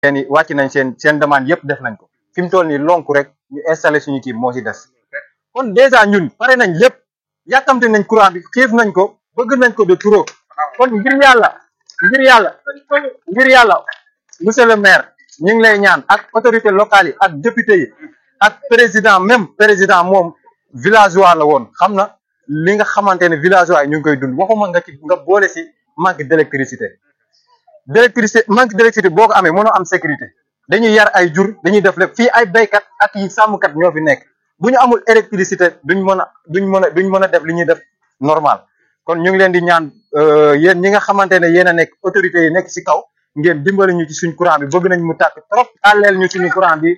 ni wàcc nañ seen demande yëpp def nañ ko fi mu toll nii lonku rek ñu installé suñu kii moo ci des kon déjà ñun pare nañ lépp yàkkamte nañ courant bi xiif nañ ko bëgg nañ ko de trop kon ngir yàlla monsieur le maire ñu ngi lay ñaan ak autorité locale yi ak député yi ak président moom villageois la woon xam na li nga xamante ne villageois yi ñu ngi koy dund waxuma nga boole si manque d'électricité manque d'électricité boo ko amee mënoo am sécurité dañuy yar ay jur dañuy def lépp fii ay béykat ak yi sàmmkat ñoo fi nekk bu ñu amul électricité duñ mën a def li ñuy def normal kon ñu ngi leen di ñaan yéen ñi nga xamante ne yéen a nekk autorités yi nekk ci kaw ngeen dimbali ñu ci suñ courant bi bëgg nañ mu tàkk trop tàlleel ñu suñu courant bi.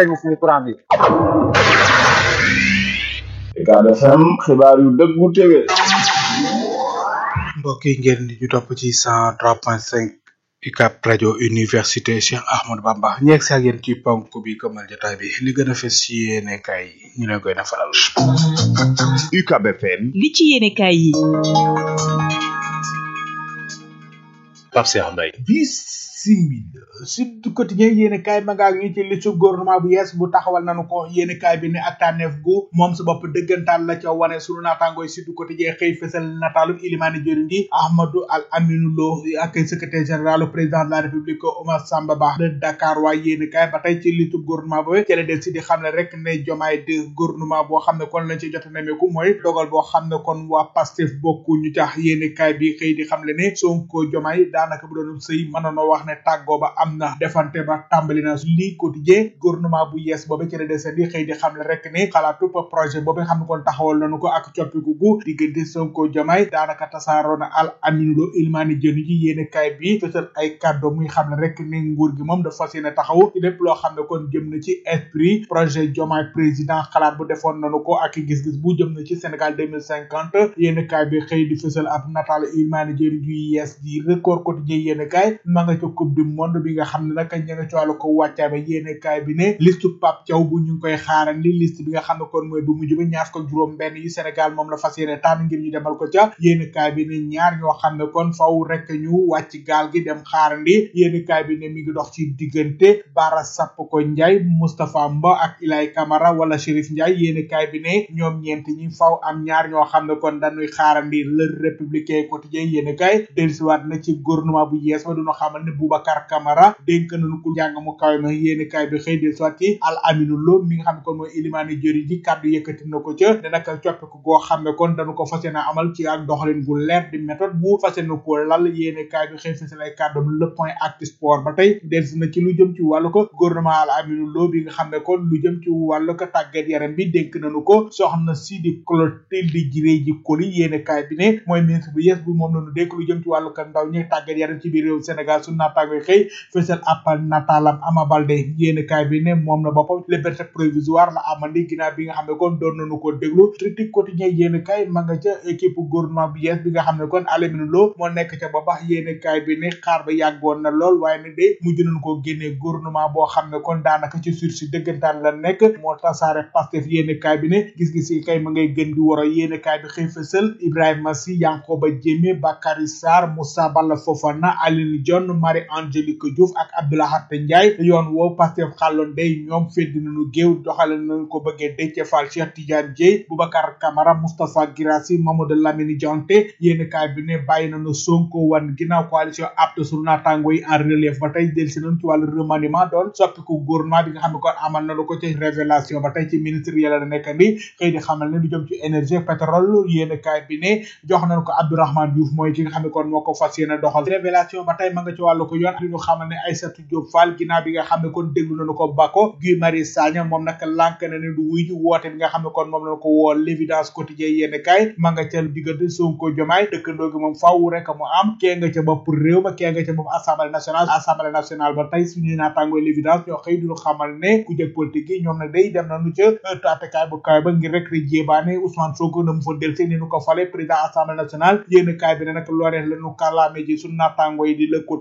Ucab FM xibaar yu dëggu téwé. mbokk yi ngeen di ñu topp ci 103.5 UCAB rajo université Cheikh Ahmadou Bamba ñeeg si ak yéen ci ponk bi këmal jotaay bi li gën a fës ci yéene kaay ñu leen koy defaral. UCAB FM li ci yéene kaay yi. Pape Cheikh Mbaye simil Sud Quotidien yéene kaay ma ngaa ngi ci listu gouvernement bu yees bu taxawal nanu ko yéene kaay bi ne ak tànneef gu moom sa bopp dëggantaan la ca wane sunu naataangooy Sud Quotidien xëy fësal nataalu Ilimani jëriñ ji Ahmadou Al Aminou Lo ak secrétaire général président de la République Oumar Samba Ba de Dakar waaye yéene kaay ba tey ci listu gouvernement boobu ci la del si di xam ne rek ne Diomaye de gouvernement boo xam ne kon lañ ci jot a nemeeku mooy dogal boo xam ne kon waa Pastef bokku ñu tax yéene kaay bi xëy di xam le ne Sonko Diomaye daanaka bu doon sëy mënoonoo wax ne tàggoo ba am na defante ba tàmbali na lii quotidien gouvernement bu yees boobu ci la deseen di xëy di xam le rek ne xalaatu projet boobu xam ne kon taxawal nañu ko ak coppiku gu diggante Sonko Diomaye daanaka tasaaroo na Al Aminou Lo Ilimani jënu ji yéene kaay bi fësal ay kàddu muy xam ne rek ne nguur gi moom dafa fas yéene taxaw ci lépp loo xam ne kon jëm na ci esprit projet Diomaye président xalaat bu defoon nañu ko ak gis-gis bu jëm na ci Sénégal 2050 yéene kaay bi xëy di fësal ab nataal Ilimani jënu ji yees di record quotidien yéene kaay ma nga ca coupe du monde bi nga xam ne nag ña nga ci wàllu ko wàccaay ba yéene kaay bi ne liste Pape Thiaw bu ñu ngi koy xaarandi liste bi nga xam ne kon mooy bu mujj ba ñaar ko juróom benn yi Sénégal moom la fas yéene tànn ngir ñu demal ko ca yéene kaay bi ne ñaar ñoo xam ne kon faw rek ñu wàcc gaal gi dem xaarandi yéene kaay bi ne mi ngi dox ci diggante Bara Sapoko Ndiaye Moustapha Mba ak Ilay Camara wala Chérif Ndiaye yéene kaay bi ne ñoom ñeent ñi faw am ñaar ñoo xam ne kon dañuy xaarandi le républicain quotidien yéene kaay dellusiwaat na ci gouvernement bu yees ba duñu xamal ne Boubacar Camara dénk nañu ko njàng mu kawe ma yéene kaay bi xëy del soit ci Al Aminou Lo mi nga xam ne kon mooy Ilimani jëri ji kàddu yëkkati na ko ca ne nag coppiku goo xam ne kon dañu ko fas yéene amal ci ak doxalin gu leer di méthode bu fas yéene ko lal yéene kaay bi xëy fësal ay kàddu le point actu sport ba tey delsi na ci lu jëm ci wàllu ko gouvernement Al Aminou Lo bi nga xam ne kon lu jëm ci wàllu ko tàggat yaram bi dénk nañu ko soxna Sidi Clotilde Jiré ji Koli yéene kaay bi ne mooy ministre bu yees bu moom lañu dénk lu jëm ci wàllu ko ndaw ñi tàggat yaram ci biir réew Sénégal su naataango xëy fësal appal nataalam Ama Baldé yéene kaay bi ne moom na boppam liberté provisoire la amandi ginnaaw bi nga xam ne kon doon nañu ko déglu critique quotidien yéene kaay ma nga ca équipe gouvernement bu yees bi nga xam ne kon Al Aminou Lo moo nekk ca ba baax yéene kaay bi ne xaar ba yàggoon na lool waaye nag de mujj nañu ko génnee gouvernement boo xam ne kon daanaka ci sursis dëggantaan la nekk moo tasaare Pastef yéene kaay bi ne gis-gis yi kay ma ngay gën di waro yéene kaay bi xëy fësal Ibrahima Sy Yankoba Diémé Bakary Sarr Moussa Balla Fofana Aline Dione Marie Angélique Diouf ak Abdoulahat Ndiaye yoon woo Pastef xàlloon day ñoom feddi nañu géew doxale nañu ko bëggee Déthié Fall Cheikh Tidiane Dièye Boubacar Camara Moustapha Guirassy Mamadou Lamine Dianté yéen kaay bi ne bàyyi nañu Sonko wan ginnaaw coalition apte sur naataango yi en relief ba tey delsi nañu ci wàllu remaniement doon soppiku gouvernement bi nga xam ne kon amal nañu ko ci révélation ba tey ci ministre yàlla la nekkandi xëy di xamal ne lu jëm ci énergie pétrole yéen kaay bi ne jox nañu ko Abdourahmane Diouf mooy ki nga xam ne kon moo ko fas yéene doxal révélation ba tey ma nga ci wàllu ko yoon li ñu xamal ne Aïssatou Diop Fall ginnaaw bi nga xam ne kon déglu nañu ko bako Guy Marius Sagna moom nag lànk na ne du wuy ji woote bi nga xam ne kon moom lañu ko woo l'évidence quotidien yéen kaay ma nga ca diggante Sonko Diomaye dëkkandoo gi moom faaw rek mu am kee nga ca bopp réew ma kee nga ca bopp assemblée nationale ba tey suñuy naataangoo l'évidence ñoo xëy duñu xamal ne ku jëg politique yi ñoom ne day dem nañu ca taatekaay bu kaay ba ngir rek di jébaane Ousmane Sonko na mu fa del ni ñu ko fale président assemblée nationale yéen kaay bi ne nag loolee lañu kàllaame ji suñu naataangoo yi di le quotidien ci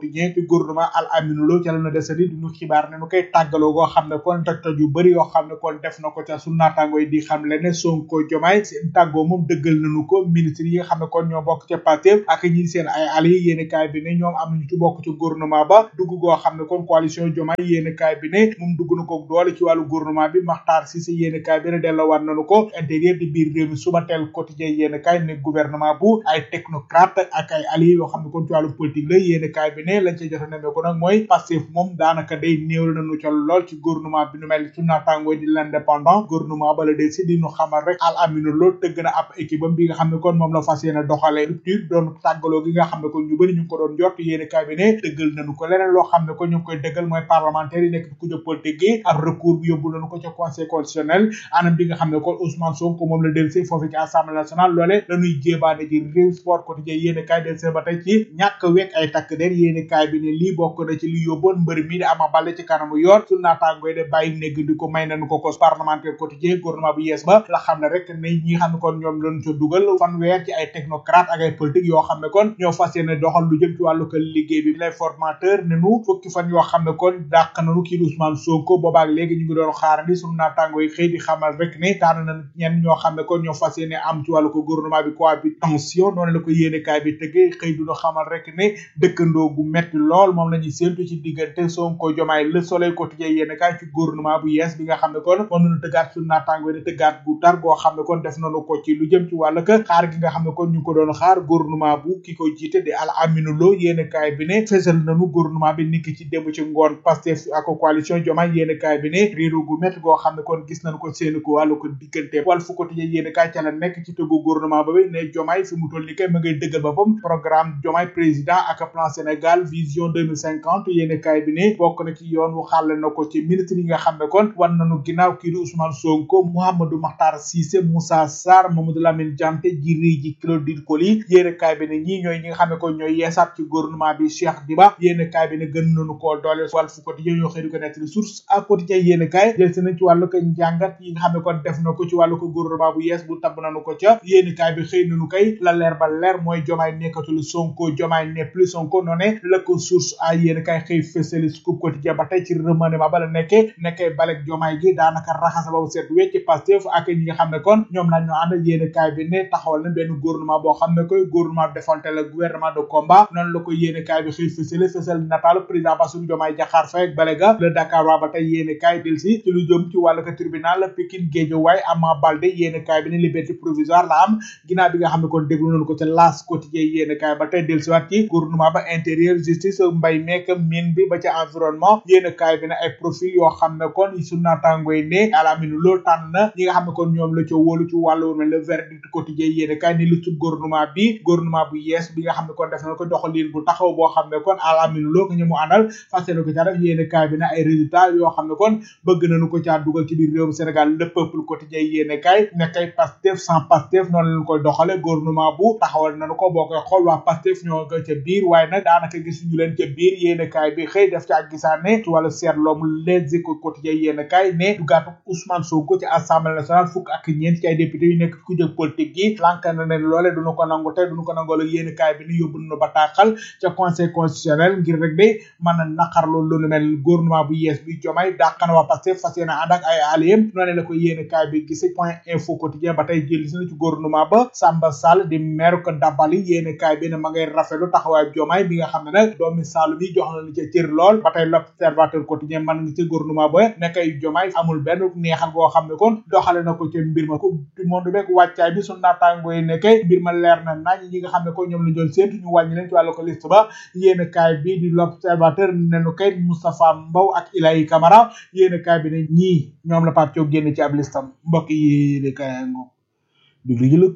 gouvernement Al Amine Lo ca la na desandi duñu xibaar ne nu koy tàggaloo goo xam ne kon toj yu bëri yoo xam ne kon def na ko ca su naataango yi di xam le ne Sonko Diomaye seen tàggoo moom dëggal nañu ko ministre yi nga xam ne kon ñoo bokk ca Pastef ak ñi seen ay alliés yéene kaay bi ne ñoom am nañu ci bokk ci gouvernement ba dugg goo xam ne kon coalition Diomaye yéene kaay bi ne moom dugg na ko doole ci wàllu gouvernement bi Makhtar Cissé yéene kaay bi ne delloowaat nañu ko intérieur di biir réew mi suba teel quotidien yéene kaay ne gouvernement bu ay technocrate ak ay alliés yoo xam ne kon ci wàllu politique la yéene kaay bi ne lañ ca jot a nemee ko nag mooy Pastef moom daanaka day néew nañu ca lool ci gouvernement bi nu mel su naataangoo di l'indépendant gouvernement bala del si di nu xamal rek Al Amine Lo tëgg na ab équipe am bi nga xam ne kon moom la fas yéene doxalee rupture doon tàggaloo gi nga xam ne kon ñu bëri ñu ngi ko doon jot yéene kaay bi ne dëggal nañu ko leneen loo xam ne ko ñu ngi koy dëggal mooy parlementaire yi nekk ku jë politique gi ab recours bi yóbbu nañu ko ca conseil constitutionnel anam bi nga xam ne kon Ousmane Sonko moom la del si foofu ci assemblée nationale loole dañuy jéebaane ji réew sport quotidien yéene kaay del si ba tey ci ñàkk wekk ay takk der yéene kaay bi ne lii bokk na ci li yóbboon mbër mi di Ama Baldé ci kanamu yoon su naataangoy de bàyyi négg di ko may nañu ko parlementaire quotidien gouvernement bu yees ba la xam ne rek ne ñi xam ne kon ñoom lañu ca dugal fanweer ci ay technocrate ak ay politique yoo xam ne kon ñoo fas yéene doxal lu jëm ci wàllu ko liggéey bi l'informateur ne nu fukki fan yoo xam ne kon dàq nañu kii Ousmane Sonko boobaak léegi ñu ngi doon xaarandi suñu naataango yi xëy di xamal rek ne tànn na ñenn ñoo xam ne kon ñoo fas yéene am ci wàllu ko gouvernement bi cohabitation noonu la ko yéene kaay bi tëggee xëy duñu xamal rek ne dëkkandoo gu metti lool moom la ñuy séentu ci diggante Sonko Diomaye Le Soleil quotidien yéene kaay ci gouvernement bu yees bi nga xam ne kon moom nañu tëggaat suñu naataango yi tëggaat gu tar goo xam ne kon def nañu ko ci lu jëm ci wàllu ko xaar gi nga xam ne kon ñu ko doon xaar gouvernement bu ki ko jiite di Al Amine Lo yéene kaay bi ne fésal nañu gouvernement bi niki ci démb ci ngoon Pastef ak coalition Diomaye yéene kaay bi ne réeru gu métti goo xam ne kon gis nañu ko seen ko wàllu ko diggante Walf Quotidien yéene kaay ca la nekk ci tëggu gouvernement ba bi ne Diomaye fi mu toll ni kay ma ngay dëggal boppam programme Diomaye président ak plan Sénégal vision 2050 yéene kaay bi ne bokk na ci yoon wu xàll na ko ci ministre yi nga xam ne kon wan nañu ginnaaw kii di Ousmane Sonko Mouhamadou Makhtar Cissé Moussa Sarr Mamadou Lamine Dianté Djiri Ji Claudine Coly yéene kaay bi ne ñii ñooy ñi nga xam ne kon ñooy yeesaat ci gouvernement bi Cheikh Diba yéene kaay bi ne gën nañu koo doole Walf Quotidien ñoo xëy di ko nettali source ak quotidien yéene kaay jël si nañ ci wàllu ko njàngat yi nga xam ne kon def na ko ci wàllu ko gouvernement bu yees bu tabb nañu ko ca yéene kaay bi xëy nañu kay la leer ba leer mooy Diomaye nekkatul Sonko Diomaye n'est plus Sonko noone la ko source a yéene kaay xëy fësali scoop quotidien ba tey ci remaniement ba la nekkee balek Diomaye gi daanaka raxas ba seet wecc Pastef ak ñi nga xam ne kon ñoom lañ ñu ànd yéene kaay bi ne taxawal na benn gouvernement boo xam ne koy gouvernement defante la gouvernement de combat noonu la ko yéene kaay bi xëy fësal nataal président Bassirou Diomaye Diakhar Faye ak balega le Dakar waa ba tey yéene kaay del si ci lu jëm ci wàllu ko tribunal Pikine Guédiawaye Ama Baldé yéene kaay bi ne liberté provisoire la am ginnaaw bi nga xam ne kon déglu nañu ko ca L'As quotidien yéene kaay ba tey del si waat ci gouvernement ba intérieur justice mbay meek mine bi ba ca environnement yéene kaay bi ne ay profil yoo xam ne kon su naataangoy ne Al Amine Lo tànn na ñi nga xam ne kon ñoom la ca wóolu ci wàllu mel le verdict quotidien yéene kaay ni lu ci gouvernement bu yees bi nga xam ne kon def na ko doxalin bu taxaw boo xam ne kon Al Amine Lo ñu mu àndal fas yéene ko ca def yéene kaay bi ne ay résultats yoo xam ne kon bëgg nañu ko caa dugal ci biir réewum Sénégal le peuple quotidien yéene kaay nekkay Pastef sans Pastef noonu lañu koy doxale gouvernement bu taxawal nañu ko boo koy xool waa Pastef ñoo ko ca biir waaye nag daanaka gisuñu leen ca biir yéene kaay bi xëy def ci ak gisaane ci wàllu seetloom Les Échos quotidien yéene kaay ne dugaatu Ousmane Sonko ci assemblée nationale fukk ak ñeent ci ay député yu nekk ku jël politique gi lank na ne loole duñu ko nangu tey duñu ko nangoo la yéene kaay bi ni yóbbu nañu bataaxal ca conseil constitutionnel ngir rek de mën a naqarloo lu nu mel gouvernement bu yees bi Diomaye dàq na waa Pastef fas yéene ànd ak ay alliés noonu la ko yéene kaay bi gise point info quotidien ba tey jël si na ci gouvernement ba Samba Sall di maire ko Dabali yéene kaay bi ne ma ngay rafetlu taxawaay Diomaye bi nga xam ne nag doomi Saalum yi jox na lu ca cër lool ba tey l'observateur quotidien man ngi ci gouvernement ba nekkay Diomaye amul benn neexal goo xam ne kon doxale na ko ca mbir ma coupe du monde beeg wàccaay bi suñu naataango yi nekkay mbir ma leer na nañ ñi nga xam ne ko ñoom la doon séentu ñu wàññi leen ci wàllu ko liste ba yéene kaay bi di l'observateur nenu kay Moustapha Mbow ak Ilayi Camara yéene kaay bi ne ñii ñoom la Pape Thiaw génn ci ab listam mbokk yi yéene kaay ngo di lu jëlëg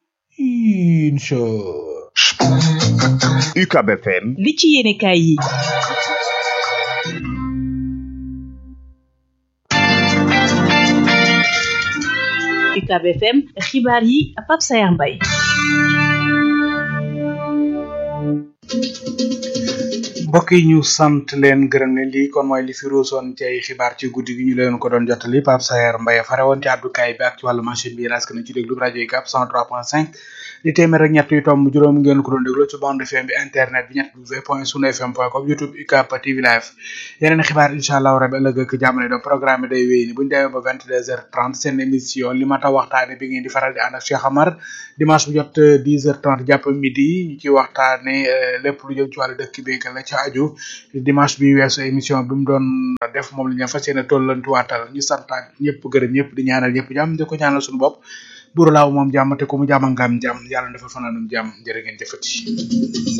incha UCAB FM li ci yéene kaay yi UCAB FM xibaar yi Pape Sayar Mbaye mbokk yi ñu sant leen gërëm leen lii kon mooy li fi ruusoon ci ay xibaar ci guddi gi ñu leen ko doon jottali Pape Saer Mbaye fare woon ci àddukaay bi ak ci wàllu machine bi rask na ci déglu rajo yi gàpp 103.5 di téeméer ak ñett yu tomb juróom ngeen ko doon déglu ci bande FM bi internet bi www.sunfm.com YouTube UCAB TV live yeneen xibaar inshallah rabbi ëllëg ak jamono do programme day wéy ni buñu demee ba 22h30 seen émission li ma ta waxtaane bi ngeen di faral di ànd ak Cheikh Amar dimanche bu jot 10h30 jàpp midi ñu ci waxtaane lépp lu jëm ci wàllu dëkk bi la ci aju dimanche bi weesu émission bi mu doon def moom la ñu fas yéene tollantuwaatal ñu santaat ñëpp gërëm ñëpp di ñaanal ñëpp jàmm di ko ñaanal suñu bopp buru laaw moom jàmm te ko mu jàmm ngam jàmm yàlla dafa fanaanum jàmm jërë ngeen jëfati